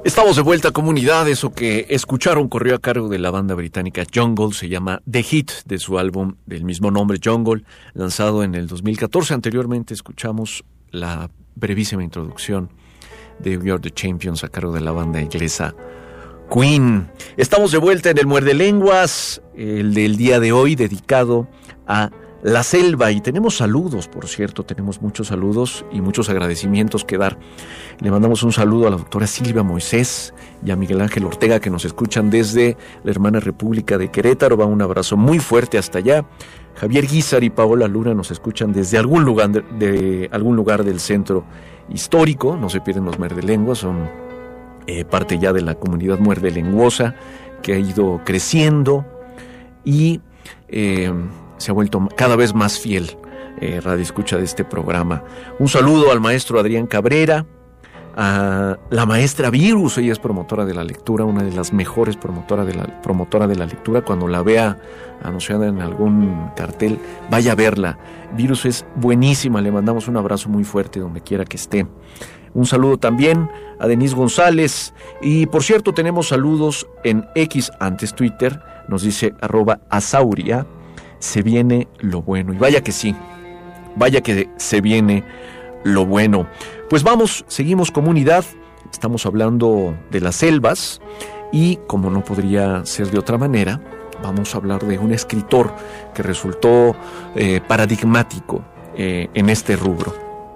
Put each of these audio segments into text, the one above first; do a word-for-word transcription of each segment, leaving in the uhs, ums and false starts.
Estamos de vuelta, comunidad. Eso que escucharon corrió a cargo de la banda británica Jungle, se llama The Hit, de su álbum del mismo nombre, Jungle, lanzado en el dos mil catorce. Anteriormente escuchamos la brevísima introducción de We Are The Champions a cargo de la banda inglesa Queen. Estamos de vuelta en el Muerde Lenguas, el del día de hoy dedicado a la selva, y tenemos saludos, por cierto, tenemos muchos saludos y muchos agradecimientos que dar. Le mandamos un saludo a la doctora Silvia Moisés y a Miguel Ángel Ortega, que nos escuchan desde la hermana República de Querétaro. Va un abrazo muy fuerte hasta allá. Javier Guizar y Paola Luna nos escuchan desde algún lugar de, de algún lugar del centro histórico. No se pierden los muerdelenguas, son eh, parte ya de la comunidad muerdelenguosa que ha ido creciendo y eh, se ha vuelto cada vez más fiel eh, radio escucha de este programa. Un saludo al maestro Adrián Cabrera, a la maestra Virus. Ella es promotora de la lectura, una de las mejores promotoras de la, promotora de la lectura. Cuando la vea anunciada en algún cartel, vaya a verla. Virus es buenísima, le mandamos un abrazo muy fuerte donde quiera que esté. Un saludo también a Denise González. Y por cierto, tenemos saludos en X, antes Twitter, nos dice arroba asauria. Se viene lo bueno. Y vaya que sí, vaya que se viene lo bueno. Pues vamos, seguimos comunidad. Estamos hablando de las selvas y, como no podría ser de otra manera, vamos a hablar de un escritor que resultó eh, paradigmático eh, en este rubro.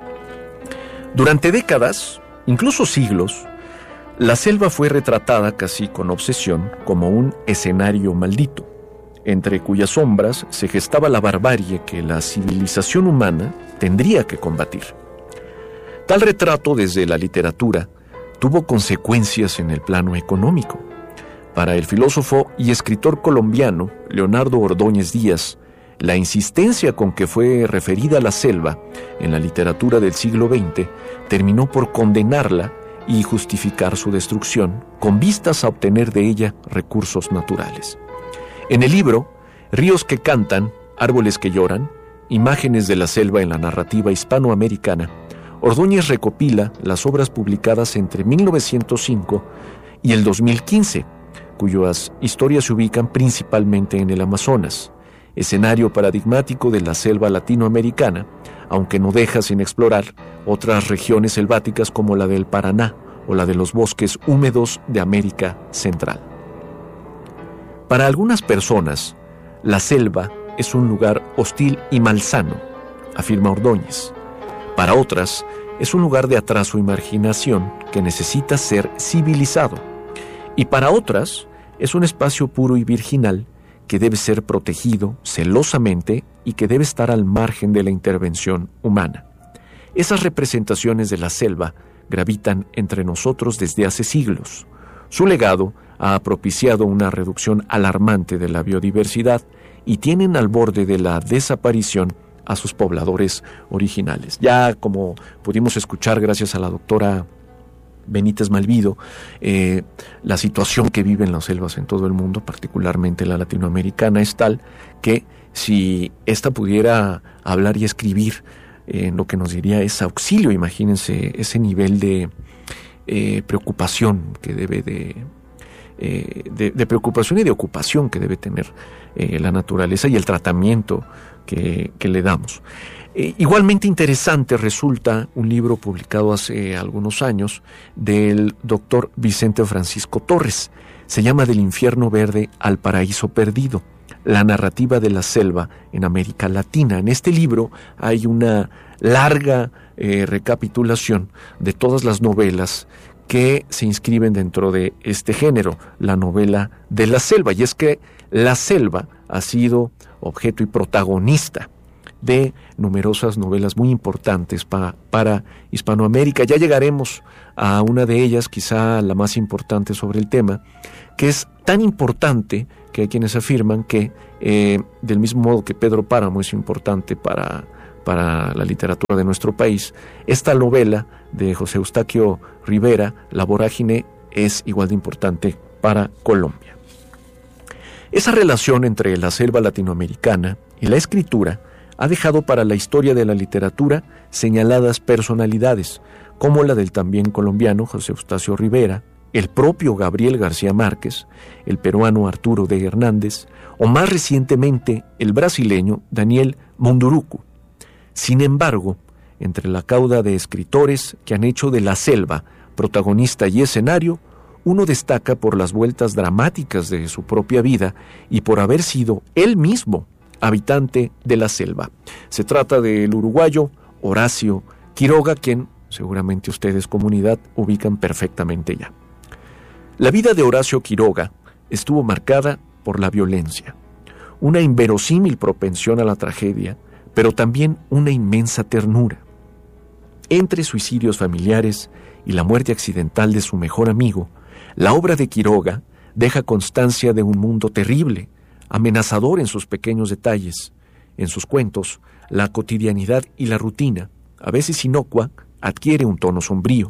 Durante décadas, incluso siglos, la selva fue retratada casi con obsesión como un escenario maldito, entre cuyas sombras se gestaba la barbarie que la civilización humana tendría que combatir. Tal retrato desde la literatura tuvo consecuencias en el plano económico. Para el filósofo y escritor colombiano Leonardo Ordóñez Díaz, la insistencia con que fue referida la selva en la literatura del siglo veinte terminó por condenarla y justificar su destrucción con vistas a obtener de ella recursos naturales. En el libro, Ríos que cantan, árboles que lloran, imágenes de la selva en la narrativa hispanoamericana, Ordóñez recopila las obras publicadas entre mil novecientos cinco y el dos mil quince, cuyas historias se ubican principalmente en el Amazonas, escenario paradigmático de la selva latinoamericana, aunque no deja sin explorar otras regiones selváticas como la del Paraná o la de los bosques húmedos de América Central. Para algunas personas, la selva es un lugar hostil y malsano, afirma Ordóñez. Para otras, es un lugar de atraso y marginación que necesita ser civilizado. Y para otras, es un espacio puro y virginal que debe ser protegido celosamente y que debe estar al margen de la intervención humana. Esas representaciones de la selva gravitan entre nosotros desde hace siglos. Su legado ha propiciado una reducción alarmante de la biodiversidad y tienen al borde de la desaparición a sus pobladores originales. Ya como pudimos escuchar gracias a la doctora Benítez Malvido, eh, la situación que viven las selvas en todo el mundo, particularmente la latinoamericana, es tal que si ésta pudiera hablar y escribir, eh, lo que nos diría es auxilio. Imagínense ese nivel de eh, preocupación que debe de, eh, de, de preocupación y de ocupación que debe tener eh, la naturaleza y el tratamiento que, que le damos. Eh, igualmente interesante resulta un libro publicado hace algunos años del doctor Vicente Francisco Torres. Se llama Del infierno verde al paraíso perdido, la narrativa de la selva en América Latina. En este libro hay una larga eh, recapitulación de todas las novelas que se inscriben dentro de este género, la novela de la selva. Y es que la selva ha sido objeto y protagonista de numerosas novelas muy importantes pa, para Hispanoamérica. Ya llegaremos a una de ellas, quizá la más importante sobre el tema, que es tan importante que hay quienes afirman que, eh, del mismo modo que Pedro Páramo es importante para, para la literatura de nuestro país, esta novela de José Eustaquio Rivera, La vorágine, es igual de importante para Colombia. Esa relación entre la selva latinoamericana y la escritura ha dejado para la historia de la literatura señaladas personalidades, como la del también colombiano José Eustaquio Rivera, el propio Gabriel García Márquez, el peruano Arturo de Hernández, o más recientemente el brasileño Daniel Munduruku. Sin embargo, entre la cauda de escritores que han hecho de la selva protagonista y escenario, uno destaca por las vueltas dramáticas de su propia vida y por haber sido él mismo habitante de la selva. Se trata del uruguayo Horacio Quiroga, quien seguramente ustedes, comunidad, ubican perfectamente ya. La vida de Horacio Quiroga estuvo marcada por la violencia, una inverosímil propensión a la tragedia, pero también una inmensa ternura. Entre suicidios familiares y la muerte accidental de su mejor amigo, la obra de Quiroga deja constancia de un mundo terrible, amenazador en sus pequeños detalles. En sus cuentos, la cotidianidad y la rutina, a veces inocua, adquiere un tono sombrío.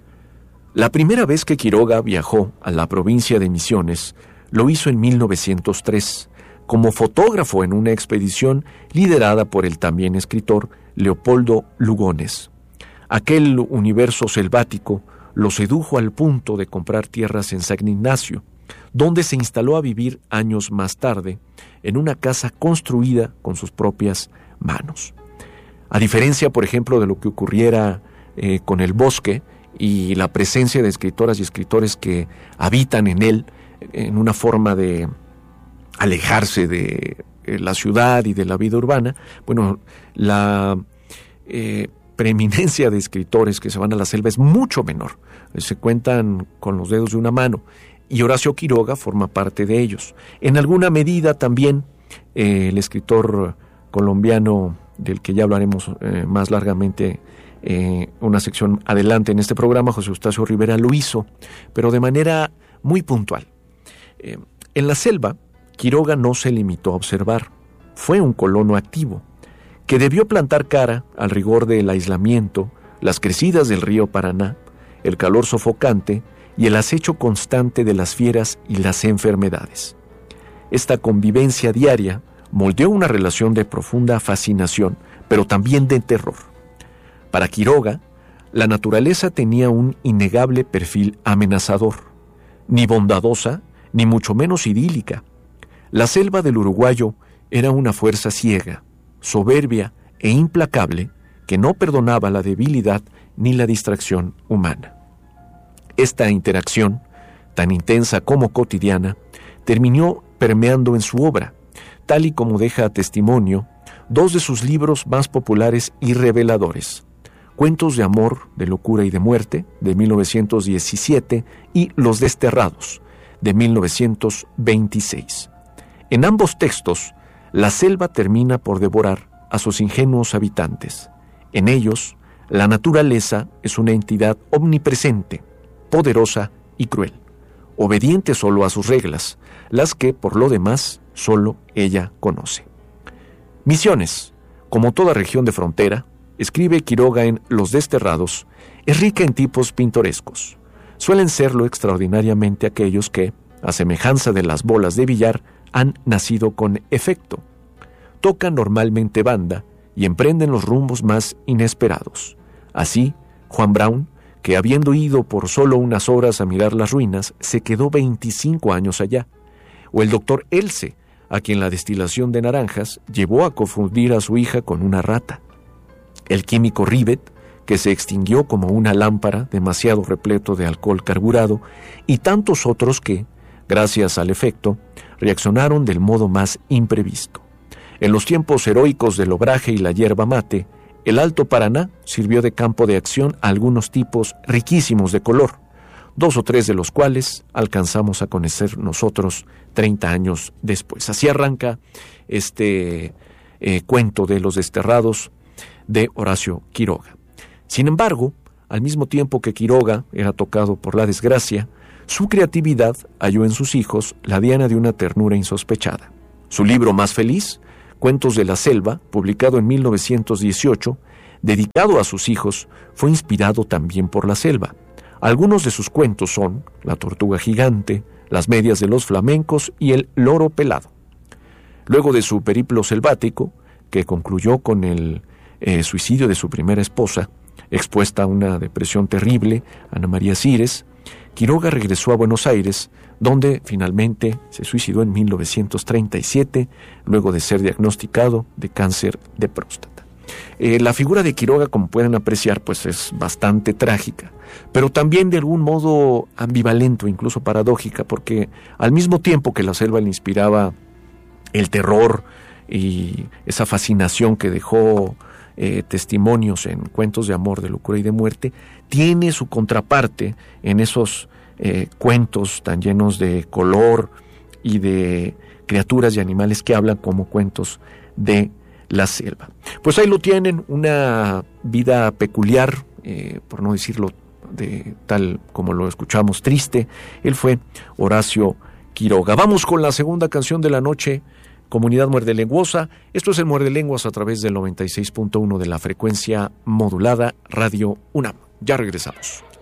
La primera vez que Quiroga viajó a la provincia de Misiones, lo hizo en mil novecientos tres, como fotógrafo en una expedición liderada por el también escritor Leopoldo Lugones. Aquel universo selvático lo sedujo al punto de comprar tierras en San Ignacio, donde se instaló a vivir años más tarde, en una casa construida con sus propias manos. A diferencia, por ejemplo, de lo que ocurriera eh, con el bosque y la presencia de escritoras y escritores que habitan en él, en una forma de alejarse de eh, la ciudad y de la vida urbana, bueno, la eh, preeminencia de escritores que se van a la selva es mucho menor. Se cuentan con los dedos de una mano, y Horacio Quiroga forma parte de ellos. En alguna medida también eh, el escritor colombiano, del que ya hablaremos eh, más largamente eh, una sección adelante en este programa, José Eustacio Rivera, lo hizo, pero de manera muy puntual. Eh, en la selva, Quiroga no se limitó a observar, fue un colono activo, que debió plantar cara al rigor del aislamiento, las crecidas del río Paraná, el calor sofocante y el acecho constante de las fieras y las enfermedades. Esta convivencia diaria moldeó una relación de profunda fascinación, pero también de terror. Para Quiroga, la naturaleza tenía un innegable perfil amenazador, ni bondadosa, ni mucho menos idílica. La selva del uruguayo era una fuerza ciega, soberbia e implacable que no perdonaba la debilidad ni la distracción humana. Esta interacción, tan intensa como cotidiana, terminó permeando en su obra, tal y como deja testimonio dos de sus libros más populares y reveladores: Cuentos de amor, de locura y de muerte, de mil novecientos diecisiete, y Los desterrados, de mil novecientos veintiséis. En ambos textos, la selva termina por devorar a sus ingenuos habitantes. En ellos, la naturaleza es una entidad omnipresente, poderosa y cruel, obediente solo a sus reglas, las que, por lo demás, solo ella conoce. Misiones, como toda región de frontera, escribe Quiroga en Los desterrados, es rica en tipos pintorescos. Suelen serlo extraordinariamente aquellos que, a semejanza de las bolas de billar, han nacido con efecto. Tocan normalmente banda y emprenden los rumbos más inesperados. Así, Juan Brown, que habiendo ido por solo unas horas a mirar las ruinas, se quedó veinticinco años allá. O el doctor Else, a quien la destilación de naranjas llevó a confundir a su hija con una rata. El químico Rivet, que se extinguió como una lámpara demasiado repleto de alcohol carburado, y tantos otros que, gracias al efecto, reaccionaron del modo más imprevisto. En los tiempos heroicos del obraje y la yerba mate, el Alto Paraná sirvió de campo de acción a algunos tipos riquísimos de color, dos o tres de los cuales alcanzamos a conocer nosotros treinta años después. Así arranca este eh, cuento de Los desterrados de Horacio Quiroga. Sin embargo, al mismo tiempo que Quiroga era tocado por la desgracia, su creatividad halló en sus hijos la diana de una ternura insospechada. Su libro más feliz, Cuentos de la selva, publicado en mil novecientos dieciocho, dedicado a sus hijos, fue inspirado también por la selva. Algunos de sus cuentos son La tortuga gigante, Las medias de los flamencos y El loro pelado. Luego de su periplo selvático, que concluyó con el eh, suicidio de su primera esposa, expuesta a una depresión terrible, Ana María Cires, Quiroga regresó a Buenos Aires, donde finalmente se suicidó en mil novecientos treinta y siete, luego de ser diagnosticado de cáncer de próstata. Eh, la figura de Quiroga, como pueden apreciar, pues es bastante trágica, pero también de algún modo ambivalente o incluso paradójica, porque al mismo tiempo que la selva le inspiraba el terror y esa fascinación que dejó eh, testimonios en cuentos de amor, de locura y de muerte, tiene su contraparte en esos eh, cuentos tan llenos de color y de criaturas y animales que hablan como cuentos de la selva. Pues ahí lo tienen, una vida peculiar, eh, por no decirlo de tal como lo escuchamos, triste. Él fue Horacio Quiroga. Vamos con la segunda canción de la noche, Comunidad Muerde Lenguosa. Esto es el Muerde Lenguas a través del noventa y seis punto uno de la frecuencia modulada Radio UNAM. Ya regresamos.